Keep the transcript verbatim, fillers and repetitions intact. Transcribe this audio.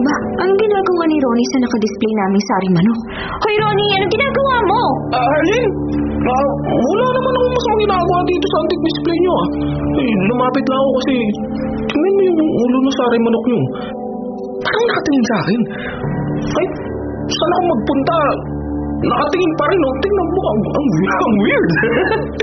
ba? Anong ginagawa ni Ronnie sa nakadisplay naming sari manok? Hoy Ronnie, anong ginagawa mo? Ah, Arlene! Ah, wala naman akong masamang ginagawa dito sa antique display nyo ah. Eh, lumapit lang ako kasi tingnan mo yung ulo ng sari manok nyo. Parang nakatingin sa akin. Ay, saan ako magpunta? Nakatingin pa rin oh. Tingnan mo, ang, ang, ang weird.